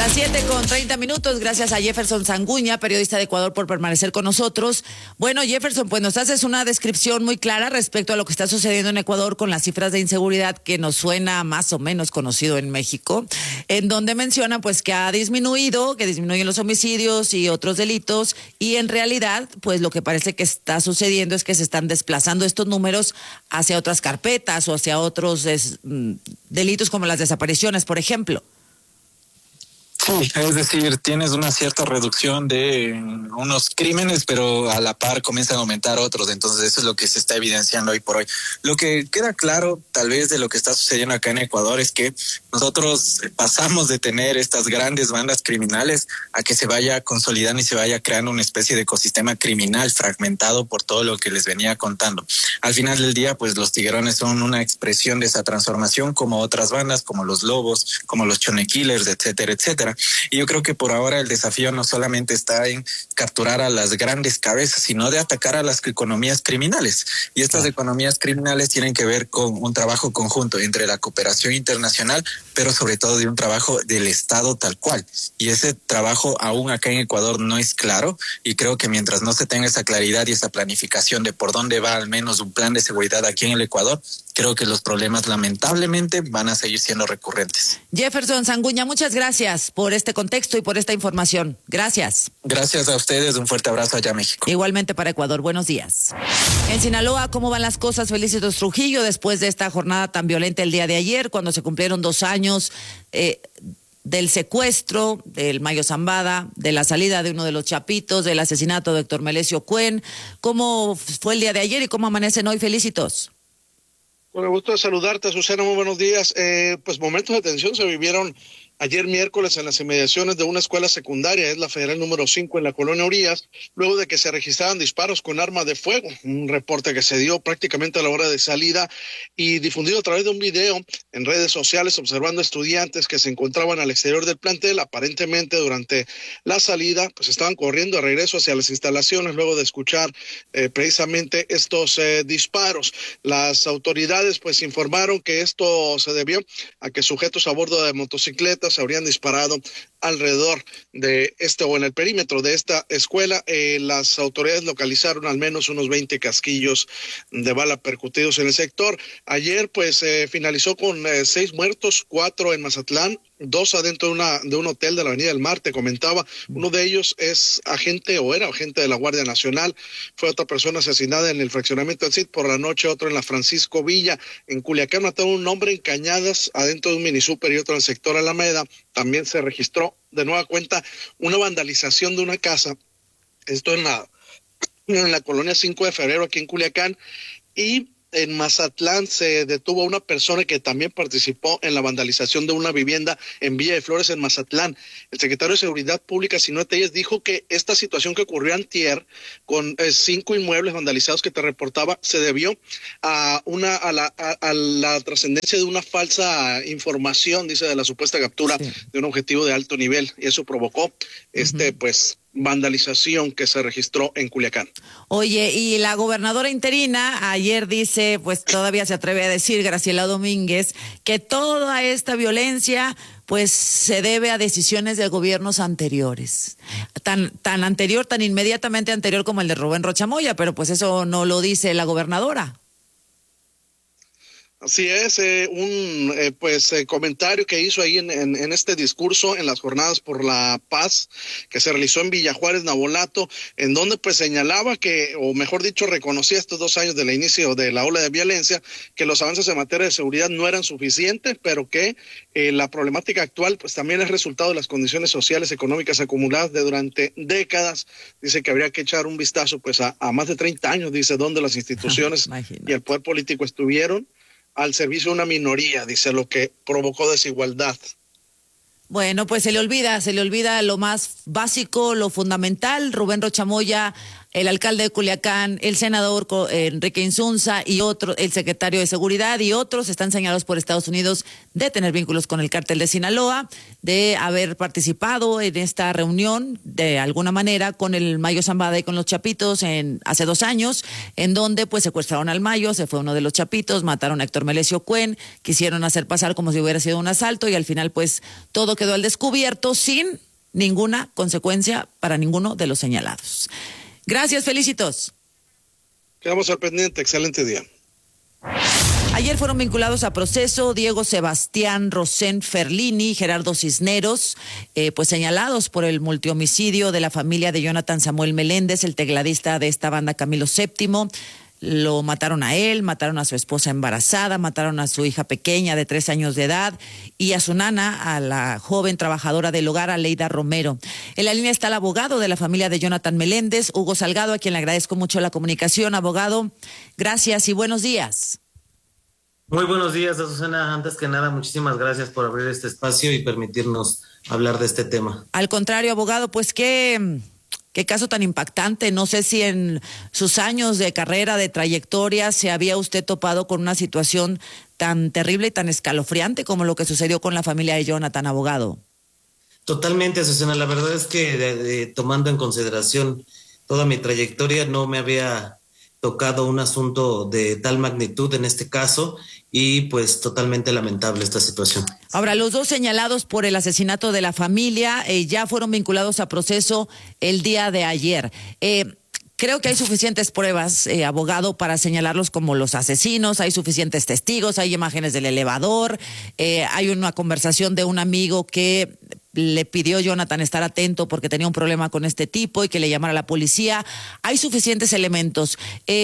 Las 7:30. Gracias a Jefferson Sanguña, periodista de Ecuador, por permanecer con nosotros. Bueno, Jefferson, pues nos haces una descripción muy clara respecto a lo que está sucediendo en Ecuador con las cifras de inseguridad que nos suena más o menos conocido en México, en donde menciona pues que disminuyen los homicidios y otros delitos, y en realidad pues lo que parece que está sucediendo es que se están desplazando estos números hacia otras carpetas o hacia otros delitos como las desapariciones, por ejemplo. Sí, es decir, tienes una cierta reducción de unos crímenes, pero a la par comienzan a aumentar otros. Entonces eso es lo que se está evidenciando hoy por hoy. Lo que queda claro tal vez de lo que está sucediendo acá en Ecuador es que nosotros pasamos de tener estas grandes bandas criminales a que se vaya consolidando y se vaya creando una especie de ecosistema criminal fragmentado por todo lo que les venía contando. Al final del día, pues los tiguerones son una expresión de esa transformación, como otras bandas, como los Lobos, como los Chone Killers, etcétera, etcétera. Y yo creo que por ahora el desafío no solamente está en capturar a las grandes cabezas, sino de atacar a las economías criminales. Y estas economías criminales tienen que ver con un trabajo conjunto entre la cooperación internacional, pero sobre todo de un trabajo del Estado tal cual. Y ese trabajo aún acá en Ecuador no es claro, y creo que mientras no se tenga esa claridad y esa planificación de por dónde va al menos un plan de seguridad aquí en el Ecuador, creo que los problemas lamentablemente van a seguir siendo recurrentes. Jefferson Sanguña, muchas gracias por este contexto y por esta información. Gracias. Gracias a ustedes, un fuerte abrazo allá a México. Igualmente para Ecuador, buenos días. En Sinaloa, ¿cómo van las cosas, Felicitos Trujillo, después de esta jornada tan violenta el día de ayer, cuando se cumplieron 2 años del secuestro del Mayo Zambada, de la salida de uno de los chapitos, del asesinato de Héctor Melesio Cuen? ¿Cómo fue el día de ayer y cómo amanecen hoy, Felicitos? Con el gusto de saludarte, Susana, muy buenos días. Pues momentos de tensión se vivieron ayer miércoles en las inmediaciones de una escuela secundaria, es la Federal número 5 en la colonia Orillas, luego de que se registraran disparos con arma de fuego, un reporte que se dio prácticamente a la hora de salida y difundido a través de un video en redes sociales, observando estudiantes que se encontraban al exterior del plantel. Aparentemente durante la salida pues estaban corriendo de regreso hacia las instalaciones luego de escuchar precisamente estos disparos. Las autoridades pues informaron que esto se debió a que sujetos a bordo de motocicletas se habrían disparado alrededor de en el perímetro de esta escuela. Las autoridades localizaron al menos unos 20 casquillos de bala percutidos en el sector. Ayer pues finalizó con 6 muertos, 4 en Mazatlán, 2 adentro de un hotel de la Avenida del Mar, te comentaba. Uno de ellos es era agente de la Guardia Nacional. Fue otra persona asesinada en el fraccionamiento del CID por la noche, otro en la Francisco Villa. En Culiacán mataron a un hombre en Cañadas, adentro de un minisúper, y otro en el sector Alameda. También se registró de nueva cuenta una vandalización de una casa, esto en la colonia 5 de febrero aquí en Culiacán. Y en Mazatlán se detuvo a una persona que también participó en la vandalización de una vivienda en Villa de Flores, en Mazatlán. El secretario de Seguridad Pública, Sinúe Telles, dijo que esta situación que ocurrió antier con 5 inmuebles vandalizados que te reportaba se debió a la trascendencia de una falsa información, dice, de la supuesta captura de un objetivo de alto nivel, y eso provocó vandalización que se registró en Culiacán. Oye, y la gobernadora interina ayer dice, pues todavía se atreve a decir, Graciela Domínguez, que toda esta violencia pues se debe a decisiones de gobiernos anteriores, tan inmediatamente anterior como el de Rubén Rocha Moya, pero pues eso no lo dice la gobernadora. Así es, un comentario que hizo ahí en este discurso en las jornadas por la paz que se realizó en Villa Juárez, Nabolato, en donde pues señalaba que, o mejor dicho, reconocía estos 2 años del inicio de la ola de violencia, que los avances en materia de seguridad no eran suficientes, pero que la problemática actual pues también es resultado de las condiciones sociales, económicas acumuladas durante décadas. Dice que habría que echar un vistazo pues a más de 30 años, dice, donde las instituciones y el poder político estuvieron al servicio de una minoría, dice, lo que provocó desigualdad. Bueno, pues se le olvida lo más básico, lo fundamental. Rubén Rocha Moya el alcalde de Culiacán, el senador Enrique Insunza y otro, el secretario de Seguridad y otros están señalados por Estados Unidos de tener vínculos con el cártel de Sinaloa, de haber participado en esta reunión de alguna manera con el Mayo Zambada y con los Chapitos hace 2 años, en donde pues secuestraron al Mayo, se fue uno de los Chapitos, mataron a Héctor Melesio Cuen, quisieron hacer pasar como si hubiera sido un asalto y al final pues todo quedó al descubierto sin ninguna consecuencia para ninguno de los señalados. Gracias, Felicitos. Quedamos al pendiente, excelente día. Ayer fueron vinculados a proceso Diego Sebastián Rosén Ferlini y Gerardo Cisneros, pues señalados por el multihomicidio de la familia de Jonathan Samuel Meléndez, el tecladista de esta banda Camilo VII. Lo mataron a él, mataron a su esposa embarazada, mataron a su hija pequeña de 3 años de edad y a su nana, a la joven trabajadora del hogar, Aleida Romero. En la línea está el abogado de la familia de Jonathan Meléndez, Hugo Salgado, a quien le agradezco mucho la comunicación. Abogado, gracias y buenos días. Muy buenos días, Azucena. Antes que nada, muchísimas gracias por abrir este espacio y permitirnos hablar de este tema. Al contrario, abogado, pues qué caso tan impactante. No sé si en sus años de carrera, de trayectoria, se había usted topado con una situación tan terrible y tan escalofriante como lo que sucedió con la familia de Jonathan, abogado. Totalmente, Azucena. La verdad es que tomando en consideración toda mi trayectoria, no me había tocado un asunto de tal magnitud en este caso y pues totalmente lamentable esta situación. Ahora, los 2 señalados por el asesinato de la familia ya fueron vinculados a proceso el día de ayer. Creo que hay suficientes pruebas, abogado, para señalarlos como los asesinos, hay suficientes testigos, hay imágenes del elevador, hay una conversación de un amigo que le pidió a Jonathan estar atento porque tenía un problema con este tipo y que le llamara a la policía. Hay suficientes elementos.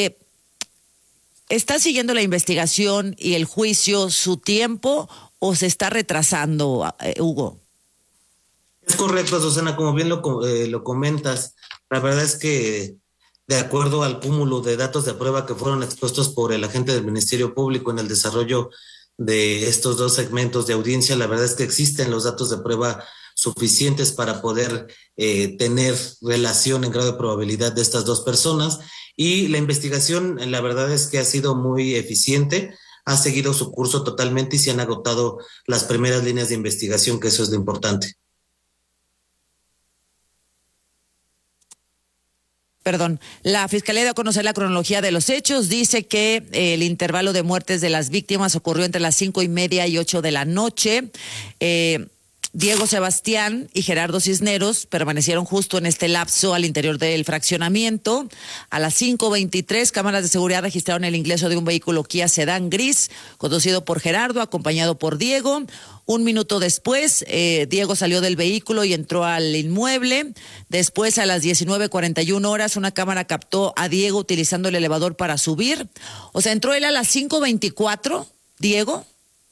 ¿Está siguiendo la investigación y el juicio su tiempo o se está retrasando, Hugo? Es correcto, Azucena, como bien lo comentas. La verdad es que de acuerdo al cúmulo de datos de prueba que fueron expuestos por el agente del Ministerio Público en el desarrollo de estos 2 segmentos de audiencia, la verdad es que existen los datos de prueba suficientes para poder tener relación en grado de probabilidad de estas 2 personas. Y la investigación, la verdad es que ha sido muy eficiente, ha seguido su curso totalmente y se han agotado las primeras líneas de investigación, que eso es lo importante. Perdón, la Fiscalía dio a conocer la cronología de los hechos. Dice que el intervalo de muertes de las víctimas ocurrió entre las 5:30 y 8 de la noche. Diego Sebastián y Gerardo Cisneros permanecieron justo en este lapso al interior del fraccionamiento. A las 5:23, cámaras de seguridad registraron el ingreso de un vehículo Kia Sedán gris, conducido por Gerardo, acompañado por Diego. 1 minuto después, Diego salió del vehículo y entró al inmueble. Después, a las 19:41 horas, una cámara captó a Diego utilizando el elevador para subir. O sea, entró él a las 5:24, Diego,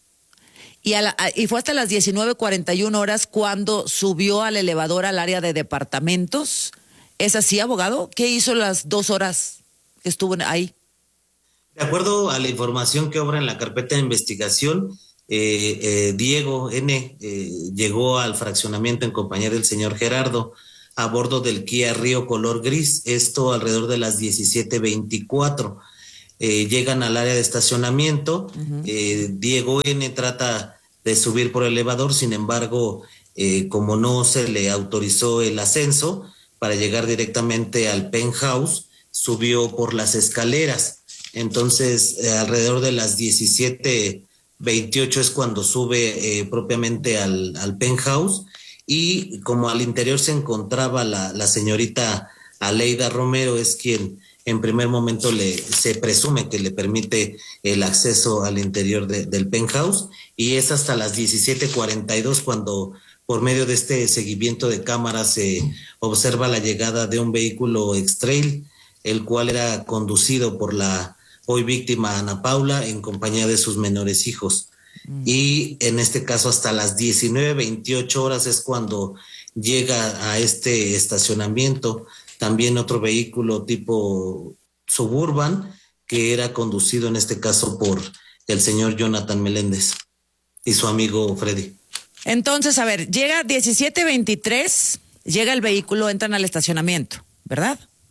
y fue hasta las 19:41 horas cuando subió al elevador al área de departamentos. ¿Es así, abogado? ¿Qué hizo las 2 horas que estuvo ahí? De acuerdo a la información que obra en la carpeta de investigación, Diego N. Llegó al fraccionamiento en compañía del señor Gerardo a bordo del Kia Río color gris, esto alrededor de las 17:24. Llegan al área de estacionamiento. Diego N. trata de subir por el elevador, sin embargo, como no se le autorizó el ascenso para llegar directamente al penthouse, subió por las escaleras. Entonces, alrededor de las 17:28 es cuando sube propiamente al penthouse, y como al interior se encontraba la señorita Aleida Romero, es quien en primer momento se presume que le permite el acceso al interior del penthouse, y es hasta las 17:42 cuando, por medio de este seguimiento de cámaras, se observa la llegada de un vehículo X-Trail, el cual era conducido por la hoy víctima Ana Paula en compañía de sus menores hijos. Y en este caso hasta las 19:28 horas es cuando llega a este estacionamiento también otro vehículo tipo Suburban, que era conducido en este caso por el señor Jonathan Meléndez y su amigo Freddy. Entonces, a ver, llega 17:23, llega el vehículo, entran al estacionamiento, ¿verdad?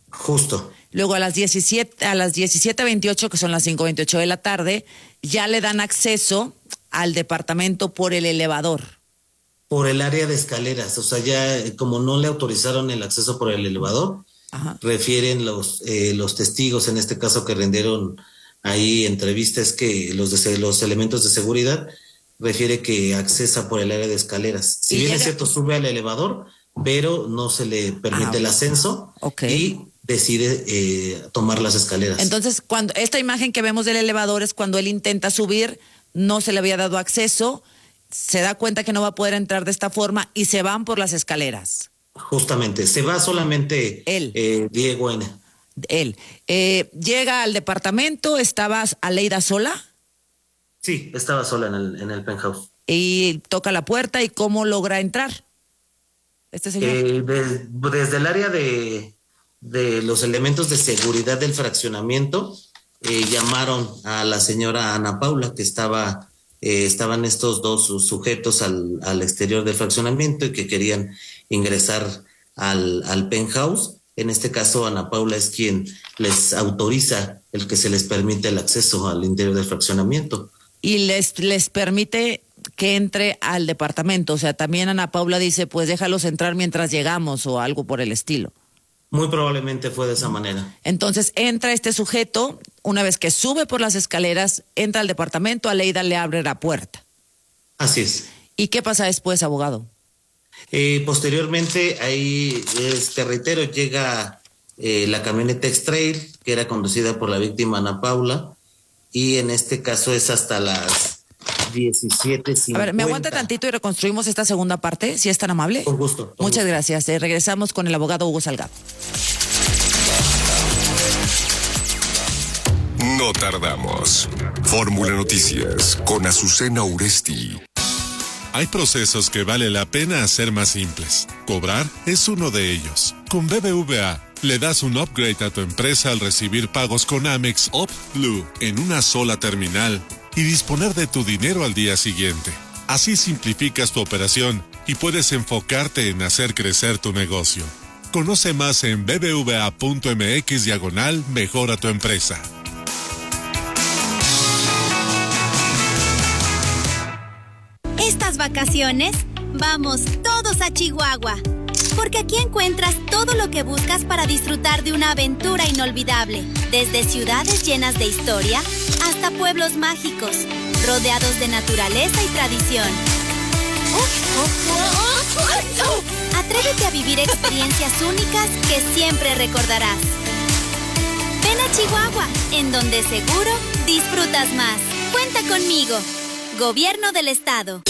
Justo. Luego a las 17:28, que son las 5:28 de la tarde, ya le dan acceso al departamento por el elevador. Por el área de escaleras, o sea, ya como no le autorizaron el acceso por el elevador, Ajá. refieren los testigos, en este caso que rindieron ahí entrevistas, que los elementos de seguridad, refiere que accesa por el área de escaleras. Si bien es cierto, sube al elevador, pero no se le permite el ascenso, y decide tomar las escaleras. Entonces, cuando esta imagen que vemos del elevador es cuando él intenta subir, no se le había dado acceso, se da cuenta que no va a poder entrar de esta forma y se van por las escaleras. Justamente, se va solamente él. Diego N. Él. Llega al departamento, ¿estaba Aleida sola? Sí, estaba sola en el penthouse. Y toca la puerta, ¿y cómo logra entrar este señor? Desde el área de los elementos de seguridad del fraccionamiento, llamaron a la señora Ana Paula, que estaban estos dos sujetos al exterior del fraccionamiento y que querían ingresar al penthouse. En este caso, Ana Paula es quien les autoriza el que se les permite el acceso al interior del fraccionamiento. Y les permite que entre al departamento. O sea, también Ana Paula dice, pues déjalos entrar mientras llegamos o algo por el estilo. Muy probablemente fue de esa manera. Entonces entra este sujeto, una vez que sube por las escaleras, entra al departamento, Aleida le abre la puerta. Así es. ¿Y qué pasa después, abogado? Posteriormente, ahí, reitero, llega la camioneta X-Trail, que era conducida por la víctima Ana Paula, y en este caso es hasta las 17:50. A ver, ¿me aguanta tantito y reconstruimos esta segunda parte, si es tan amable? Con gusto. Muchas gracias. Regresamos con el abogado Hugo Salgado. No tardamos. Fórmula Noticias con Azucena Uresti. Hay procesos que vale la pena hacer más simples. Cobrar es uno de ellos. Con BBVA, le das un upgrade a tu empresa al recibir pagos con Amex Up Blue en una sola terminal y disponer de tu dinero al día siguiente. Así simplificas tu operación y puedes enfocarte en hacer crecer tu negocio. Conoce más en bbva.mx/mejora tu empresa. Estas vacaciones, vamos todos a Chihuahua, porque aquí encuentras todo lo que buscas para disfrutar de una aventura inolvidable, desde ciudades llenas de historia hasta pueblos mágicos, rodeados de naturaleza y tradición. Atrévete a vivir experiencias únicas que siempre recordarás. Ven a Chihuahua, en donde seguro disfrutas más. Cuenta conmigo. Gobierno del Estado.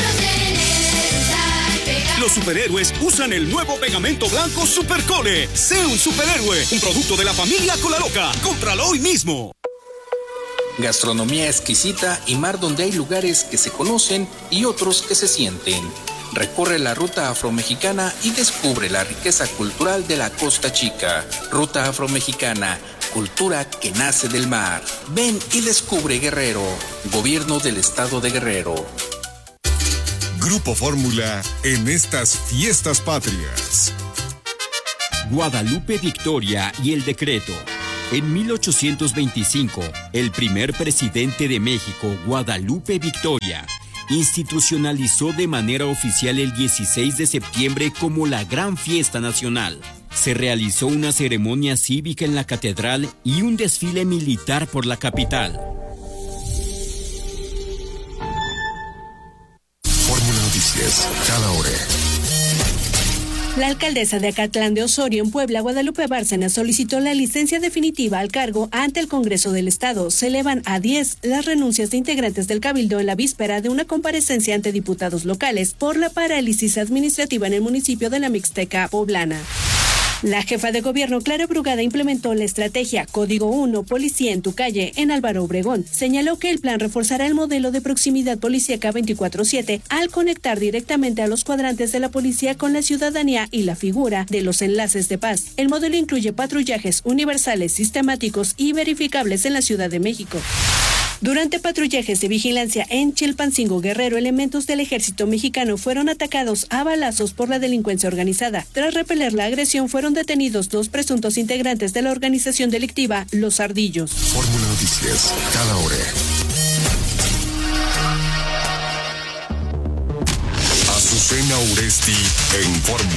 Los superhéroes usan el nuevo pegamento blanco Supercole. Sé un superhéroe, un producto de la familia Colaloca. Cómpralo hoy mismo. Gastronomía exquisita y mar donde hay lugares que se conocen y otros que se sienten. Recorre la ruta afromexicana y descubre la riqueza cultural de la Costa Chica. Ruta afromexicana, cultura que nace del mar. Ven y descubre Guerrero. Gobierno del Estado de Guerrero. Grupo Fórmula en estas fiestas patrias. Guadalupe Victoria y el decreto. En 1825, el primer presidente de México, Guadalupe Victoria, institucionalizó de manera oficial el 16 de septiembre como la Gran Fiesta Nacional. Se realizó una ceremonia cívica en la catedral y un desfile militar por la capital. Fórmula Noticias, cada hora. La alcaldesa de Acatlán de Osorio, en Puebla, Guadalupe Bárcena, solicitó la licencia definitiva al cargo ante el Congreso del Estado. Se elevan a 10 las renuncias de integrantes del Cabildo en la víspera de una comparecencia ante diputados locales por la parálisis administrativa en el municipio de la Mixteca poblana. La jefa de gobierno, Clara Brugada, implementó la estrategia Código 1, Policía en tu calle, en Álvaro Obregón. Señaló que el plan reforzará el modelo de proximidad policíaca 24/7 al conectar directamente a los cuadrantes de la policía con la ciudadanía y la figura de los enlaces de paz. El modelo incluye patrullajes universales, sistemáticos y verificables en la Ciudad de México. Durante patrullajes de vigilancia en Chilpancingo, Guerrero, elementos del ejército mexicano fueron atacados a balazos por la delincuencia organizada. Tras repeler la agresión, fueron detenidos 2 presuntos integrantes de la organización delictiva Los Ardillos. Fórmula Noticias, cada hora. Azucena Uresti en Fórmula.